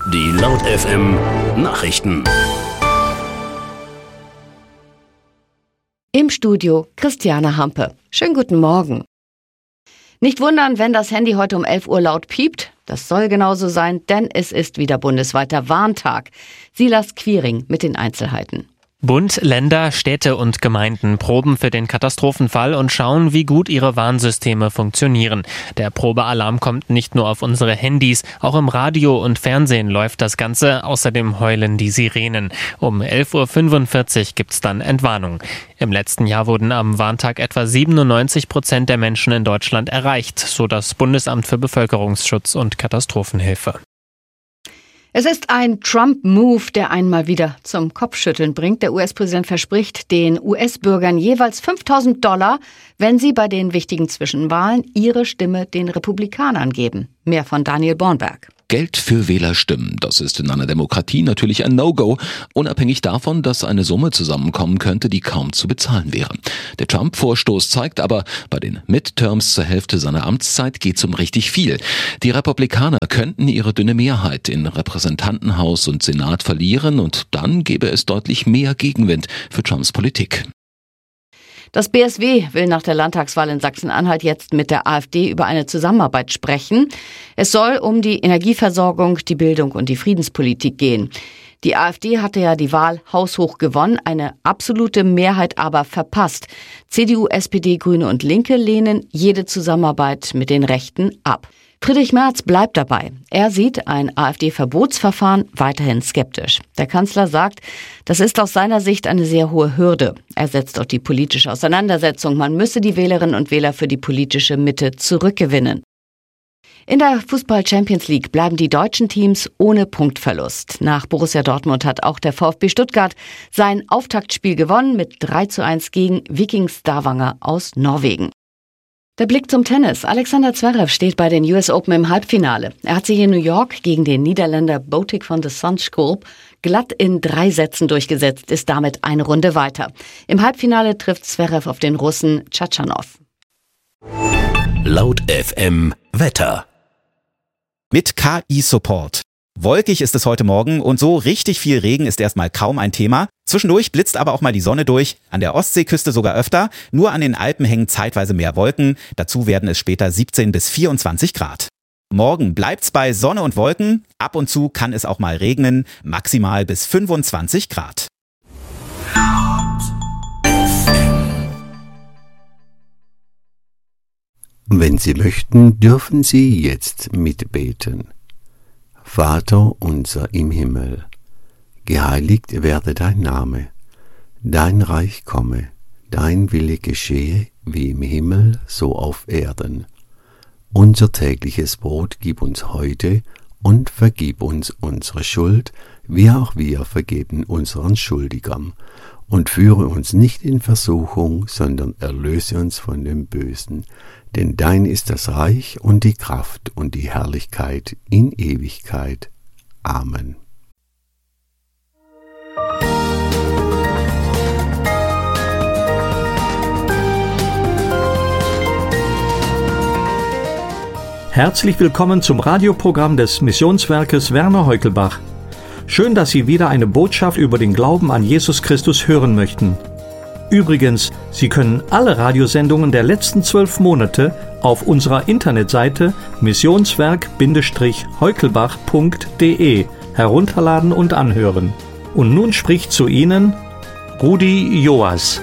Die Laut FM Nachrichten. Im Studio Christiane Hampe. Schönen guten Morgen. Nicht wundern, wenn das Handy heute um 11 Uhr laut piept. Das soll genauso sein, denn es ist wieder bundesweiter Warntag. Silas Quiring mit den Einzelheiten. Bund, Länder, Städte und Gemeinden proben für den Katastrophenfall und schauen, wie gut ihre Warnsysteme funktionieren. Der Probealarm kommt nicht nur auf unsere Handys, auch im Radio und Fernsehen läuft das Ganze. Außerdem heulen die Sirenen. Um 11.45 Uhr gibt's dann Entwarnung. Im letzten Jahr wurden am Warntag etwa 97% der Menschen in Deutschland erreicht, so das Bundesamt für Bevölkerungsschutz und Katastrophenhilfe. Es ist ein Trump-Move, der einmal wieder zum Kopfschütteln bringt. Der US-Präsident verspricht den US-Bürgern jeweils $5.000, wenn sie bei den wichtigen Zwischenwahlen ihre Stimme den Republikanern geben. Mehr von Daniel Bornberg. Geld für Wählerstimmen, das ist in einer Demokratie natürlich ein No-Go, unabhängig davon, dass eine Summe zusammenkommen könnte, die kaum zu bezahlen wäre. Der Trump-Vorstoß zeigt aber, bei den Midterms zur Hälfte seiner Amtszeit geht's um richtig viel. Die Republikaner könnten ihre dünne Mehrheit in Repräsentantenhaus und Senat verlieren und dann gäbe es deutlich mehr Gegenwind für Trumps Politik. Das BSW will nach der Landtagswahl in Sachsen-Anhalt jetzt mit der AfD über eine Zusammenarbeit sprechen. Es soll um die Energieversorgung, die Bildung und die Friedenspolitik gehen. Die AfD hatte ja die Wahl haushoch gewonnen, eine absolute Mehrheit aber verpasst. CDU, SPD, Grüne und Linke lehnen jede Zusammenarbeit mit den Rechten ab. Friedrich Merz bleibt dabei. Er sieht ein AfD-Verbotsverfahren weiterhin skeptisch. Der Kanzler sagt, das ist aus seiner Sicht eine sehr hohe Hürde. Er setzt auf die politische Auseinandersetzung. Man müsse die Wählerinnen und Wähler für die politische Mitte zurückgewinnen. In der Fußball-Champions League bleiben die deutschen Teams ohne Punktverlust. Nach Borussia Dortmund hat auch der VfB Stuttgart sein Auftaktspiel gewonnen mit 3:1 gegen Viking Stavanger aus Norwegen. Der Blick zum Tennis. Alexander Zverev steht bei den US Open im Halbfinale. Er hat sich in New York gegen den Niederländer Botic van de Zandschulp glatt in 3 Sätzen durchgesetzt, ist damit eine Runde weiter. Im Halbfinale trifft Zverev auf den Russen Tschatschanow. Laut FM Wetter. Mit KI-Support. Wolkig ist es heute Morgen und so richtig viel Regen ist erstmal kaum ein Thema. Zwischendurch blitzt aber auch mal die Sonne durch, an der Ostseeküste sogar öfter, nur an den Alpen hängen zeitweise mehr Wolken, dazu werden es später 17 bis 24 Grad. Morgen bleibt's bei Sonne und Wolken, ab und zu kann es auch mal regnen, maximal bis 25 Grad. Wenn Sie möchten, dürfen Sie jetzt mitbeten. Vater unser im Himmel, geheiligt werde dein Name, dein Reich komme, dein Wille geschehe, wie im Himmel, so auf Erden. Unser tägliches Brot gib uns heute und vergib uns unsere Schuld, wie auch wir vergeben unseren Schuldigern. Und führe uns nicht in Versuchung, sondern erlöse uns von dem Bösen. Denn dein ist das Reich und die Kraft und die Herrlichkeit in Ewigkeit. Amen. Herzlich willkommen zum Radioprogramm des Missionswerkes Werner Heukelbach. Schön, dass Sie wieder eine Botschaft über den Glauben an Jesus Christus hören möchten. Übrigens, Sie können alle Radiosendungen der letzten 12 Monate auf unserer Internetseite missionswerk-heukelbach.de herunterladen und anhören. Und nun spricht zu Ihnen Rudi Joas.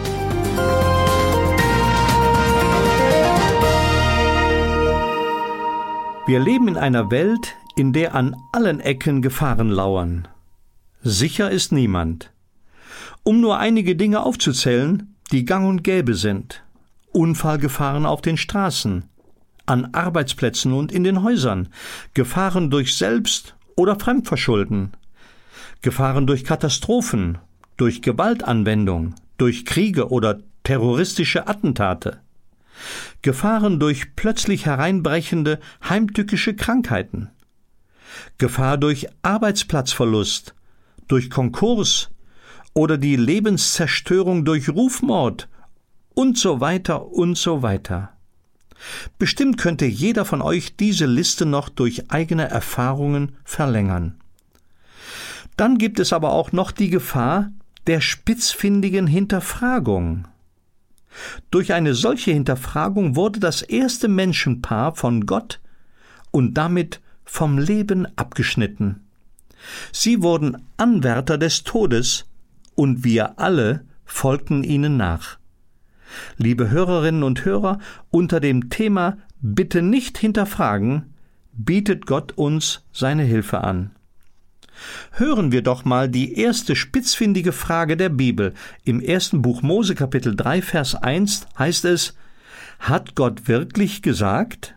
Wir leben in einer Welt, in der an allen Ecken Gefahren lauern. Sicher ist niemand. Um nur einige Dinge aufzuzählen, die gang und gäbe sind. Unfallgefahren auf den Straßen, an Arbeitsplätzen und in den Häusern, Gefahren durch Selbst- oder Fremdverschulden, Gefahren durch Katastrophen, durch Gewaltanwendung, durch Kriege oder terroristische Attentate, Gefahren durch plötzlich hereinbrechende heimtückische Krankheiten, Gefahr durch Arbeitsplatzverlust, durch Konkurs oder die Lebenszerstörung durch Rufmord und so weiter und so weiter. Bestimmt könnte jeder von euch diese Liste noch durch eigene Erfahrungen verlängern. Dann gibt es aber auch noch die Gefahr der spitzfindigen Hinterfragung. Durch eine solche Hinterfragung wurde das erste Menschenpaar von Gott und damit vom Leben abgeschnitten. Sie wurden Anwärter des Todes und wir alle folgten ihnen nach. Liebe Hörerinnen und Hörer, unter dem Thema Bitte nicht hinterfragen, bietet Gott uns seine Hilfe an. Hören wir doch mal die erste spitzfindige Frage der Bibel. Im 1. Buch Mose Kapitel 3 Vers 1 heißt es: Hat Gott wirklich gesagt?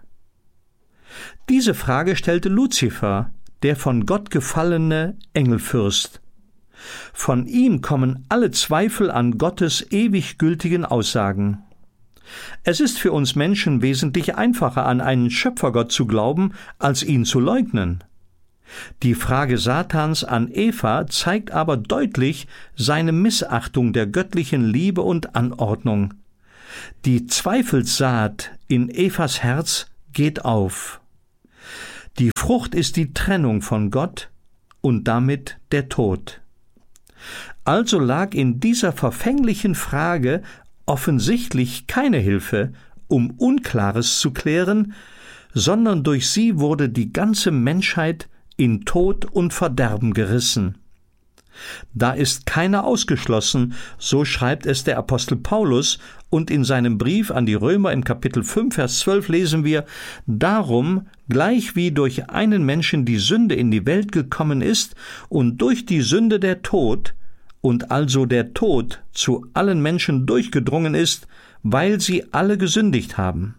Diese Frage stellte Luzifer, der von Gott gefallene Engelfürst. Von ihm kommen alle Zweifel an Gottes ewig gültigen Aussagen. Es ist für uns Menschen wesentlich einfacher, an einen Schöpfergott zu glauben, als ihn zu leugnen. Die Frage Satans an Eva zeigt aber deutlich seine Missachtung der göttlichen Liebe und Anordnung. Die Zweifelssaat in Evas Herz geht auf. Die Frucht ist die Trennung von Gott und damit der Tod. Also lag in dieser verfänglichen Frage offensichtlich keine Hilfe, um Unklares zu klären, sondern durch sie wurde die ganze Menschheit in Tod und Verderben gerissen. Da ist keiner ausgeschlossen, so schreibt es der Apostel Paulus, und in seinem Brief an die Römer im Kapitel 5, Vers 12 lesen wir: Darum, gleich wie durch einen Menschen die Sünde in die Welt gekommen ist und durch die Sünde der Tod, und also der Tod zu allen Menschen durchgedrungen ist, weil sie alle gesündigt haben.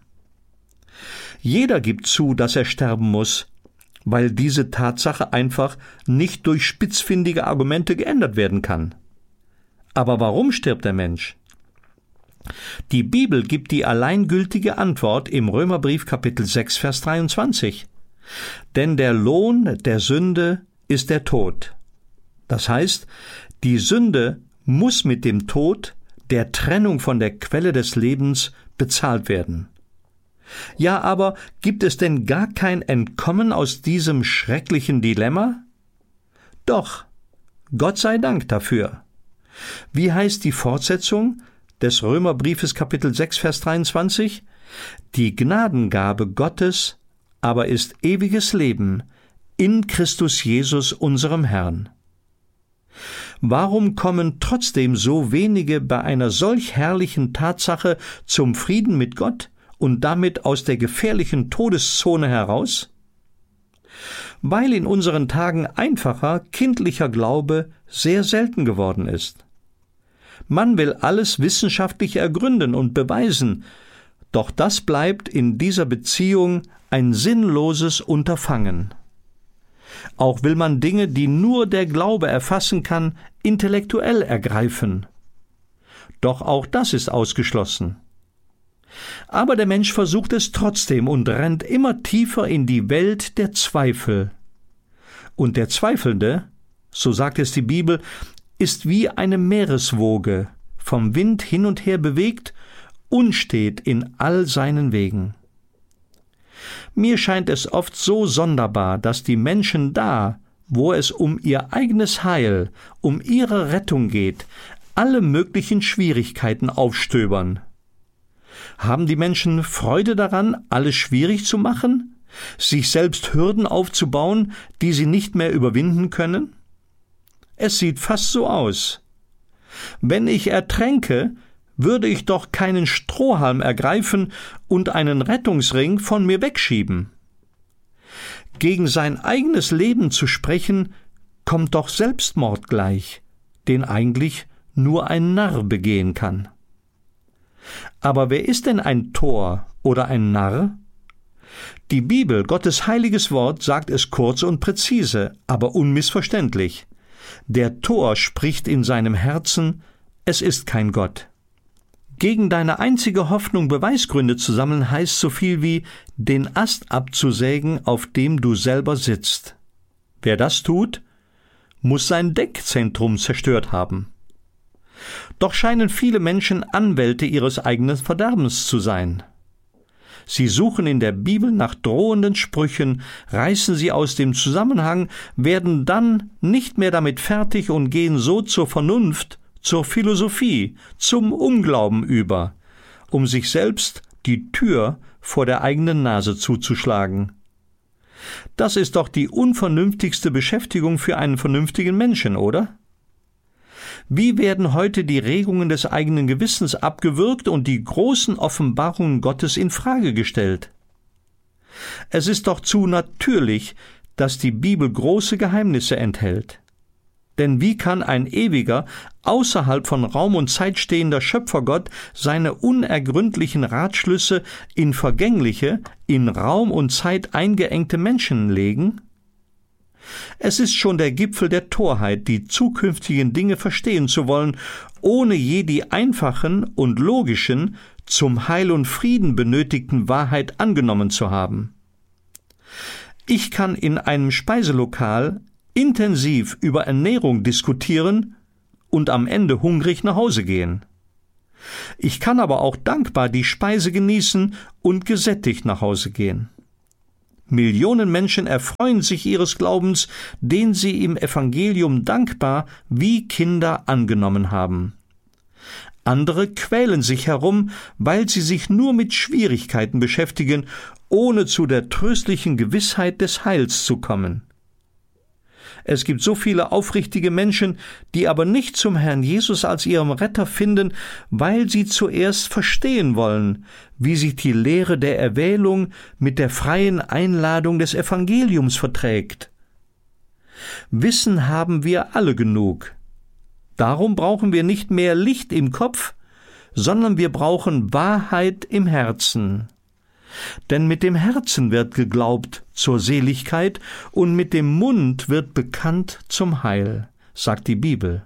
Jeder gibt zu, dass er sterben muss, weil diese Tatsache einfach nicht durch spitzfindige Argumente geändert werden kann. Aber warum stirbt der Mensch? Die Bibel gibt die alleingültige Antwort im Römerbrief Kapitel 6, Vers 23. Denn der Lohn der Sünde ist der Tod. Das heißt, die Sünde muss mit dem Tod, der Trennung von der Quelle des Lebens, bezahlt werden. Ja, aber gibt es denn gar kein Entkommen aus diesem schrecklichen Dilemma? Doch, Gott sei Dank dafür. Wie heißt die Fortsetzung des Römerbriefes Kapitel 6, Vers 23? Die Gnadengabe Gottes aber ist ewiges Leben in Christus Jesus, unserem Herrn. Warum kommen trotzdem so wenige bei einer solch herrlichen Tatsache zum Frieden mit Gott und damit aus der gefährlichen Todeszone heraus? Weil in unseren Tagen einfacher, kindlicher Glaube sehr selten geworden ist. Man will alles wissenschaftlich ergründen und beweisen, doch das bleibt in dieser Beziehung ein sinnloses Unterfangen. Auch will man Dinge, die nur der Glaube erfassen kann, intellektuell ergreifen. Doch auch das ist ausgeschlossen. Aber der Mensch versucht es trotzdem und rennt immer tiefer in die Welt der Zweifel. Und der Zweifelnde, so sagt es die Bibel, ist wie eine Meereswoge, vom Wind hin und her bewegt, unstet in all seinen Wegen. Mir scheint es oft so sonderbar, dass die Menschen da, wo es um ihr eigenes Heil, um ihre Rettung geht, alle möglichen Schwierigkeiten aufstöbern. Haben die Menschen Freude daran, alles schwierig zu machen, sich selbst Hürden aufzubauen, die sie nicht mehr überwinden können? Es sieht fast so aus. Wenn ich ertränke, würde ich doch keinen Strohhalm ergreifen und einen Rettungsring von mir wegschieben. Gegen sein eigenes Leben zu sprechen, kommt doch Selbstmord gleich, den eigentlich nur ein Narr begehen kann. Aber wer ist denn ein Tor oder ein Narr? Die Bibel, Gottes heiliges Wort, sagt es kurz und präzise, aber unmissverständlich. Der Tor spricht in seinem Herzen: Es ist kein Gott. Gegen deine einzige Hoffnung Beweisgründe zu sammeln, heißt so viel wie den Ast abzusägen, auf dem du selber sitzt. Wer das tut, muss sein Denkzentrum zerstört haben. Doch scheinen viele Menschen Anwälte ihres eigenen Verderbens zu sein. Sie suchen in der Bibel nach drohenden Sprüchen, reißen sie aus dem Zusammenhang, werden dann nicht mehr damit fertig und gehen so zur Vernunft, zur Philosophie, zum Unglauben über, um sich selbst die Tür vor der eigenen Nase zuzuschlagen. Das ist doch die unvernünftigste Beschäftigung für einen vernünftigen Menschen, oder? Wie werden heute die Regungen des eigenen Gewissens abgewürgt und die großen Offenbarungen Gottes in Frage gestellt? Es ist doch zu natürlich, dass die Bibel große Geheimnisse enthält. Denn wie kann ein ewiger, außerhalb von Raum und Zeit stehender Schöpfergott seine unergründlichen Ratschlüsse in vergängliche, in Raum und Zeit eingeengte Menschen legen? Es ist schon der Gipfel der Torheit, die zukünftigen Dinge verstehen zu wollen, ohne je die einfachen und logischen, zum Heil und Frieden benötigten Wahrheit angenommen zu haben. Ich kann in einem Speiselokal intensiv über Ernährung diskutieren und am Ende hungrig nach Hause gehen. Ich kann aber auch dankbar die Speise genießen und gesättigt nach Hause gehen. Millionen Menschen erfreuen sich ihres Glaubens, den sie im Evangelium dankbar wie Kinder angenommen haben. Andere quälen sich herum, weil sie sich nur mit Schwierigkeiten beschäftigen, ohne zu der tröstlichen Gewissheit des Heils zu kommen. Es gibt so viele aufrichtige Menschen, die aber nicht zum Herrn Jesus als ihrem Retter finden, weil sie zuerst verstehen wollen, wie sich die Lehre der Erwählung mit der freien Einladung des Evangeliums verträgt. Wissen haben wir alle genug. Darum brauchen wir nicht mehr Licht im Kopf, sondern wir brauchen Wahrheit im Herzen. Denn mit dem Herzen wird geglaubt zur Seligkeit und mit dem Mund wird bekannt zum Heil, sagt die Bibel.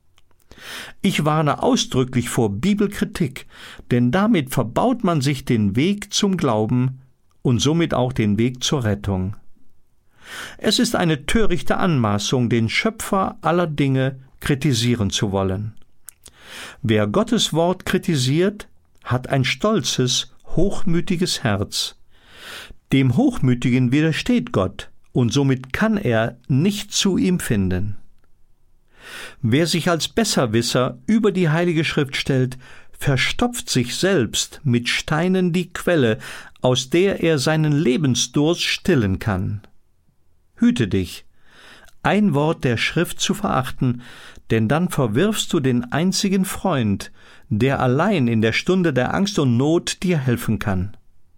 Ich warne ausdrücklich vor Bibelkritik, denn damit verbaut man sich den Weg zum Glauben und somit auch den Weg zur Rettung. Es ist eine törichte Anmaßung, den Schöpfer aller Dinge kritisieren zu wollen. Wer Gottes Wort kritisiert, hat ein stolzes, hochmütiges Herz. Dem Hochmütigen widersteht Gott, und somit kann er nicht zu ihm finden. Wer sich als Besserwisser über die Heilige Schrift stellt, verstopft sich selbst mit Steinen die Quelle, aus der er seinen Lebensdurst stillen kann. Hüte dich, ein Wort der Schrift zu verachten, denn dann verwirfst du den einzigen Freund, der allein in der Stunde der Angst und Not dir helfen kann.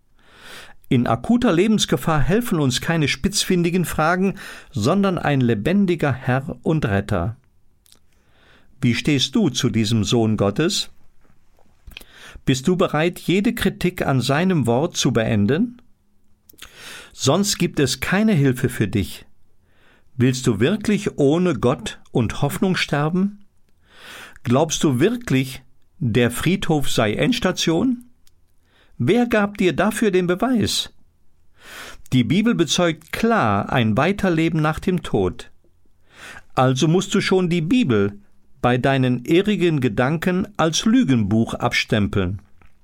In akuter Lebensgefahr helfen uns keine spitzfindigen Fragen, sondern ein lebendiger Herr und Retter. Wie stehst du zu diesem Sohn Gottes? Bist du bereit, jede Kritik an seinem Wort zu beenden? Sonst gibt es keine Hilfe für dich. Willst du wirklich ohne Gott und Hoffnung sterben? Glaubst du wirklich, der Friedhof sei Endstation? Wer gab dir dafür den Beweis? Die Bibel bezeugt klar ein Weiterleben nach dem Tod. Also musst du schon die Bibel bei deinen irrigen Gedanken als Lügenbuch abstempeln.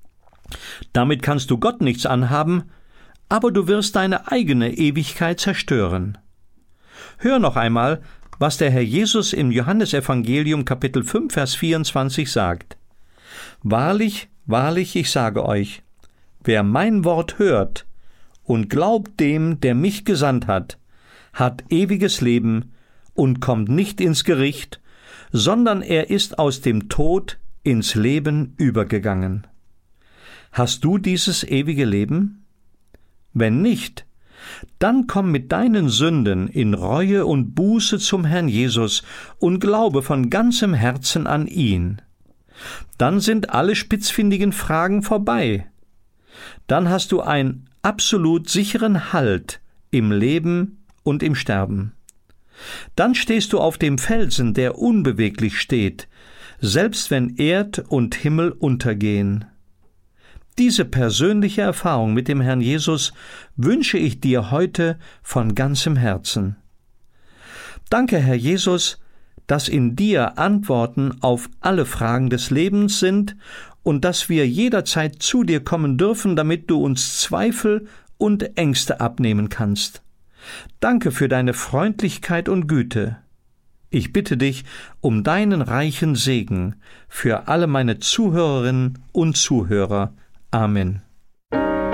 Damit kannst du Gott nichts anhaben, aber du wirst deine eigene Ewigkeit zerstören. Hör noch einmal, was der Herr Jesus im Johannesevangelium Kapitel 5, Vers 24 sagt. Wahrlich, wahrlich, ich sage euch, wer mein Wort hört und glaubt dem, der mich gesandt hat, hat ewiges Leben und kommt nicht ins Gericht, sondern er ist aus dem Tod ins Leben übergegangen. Hast du dieses ewige Leben? Wenn nicht, dann komm mit deinen Sünden in Reue und Buße zum Herrn Jesus und glaube von ganzem Herzen an ihn. Dann sind alle spitzfindigen Fragen vorbei. Dann hast du einen absolut sicheren Halt im Leben und im Sterben. Dann stehst du auf dem Felsen, der unbeweglich steht, selbst wenn Erd und Himmel untergehen. Diese persönliche Erfahrung mit dem Herrn Jesus wünsche ich dir heute von ganzem Herzen. Danke, Herr Jesus, dass in dir Antworten auf alle Fragen des Lebens sind und dass wir jederzeit zu dir kommen dürfen, damit du uns Zweifel und Ängste abnehmen kannst. Danke für deine Freundlichkeit und Güte. Ich bitte dich um deinen reichen Segen für alle meine Zuhörerinnen und Zuhörer. Amen.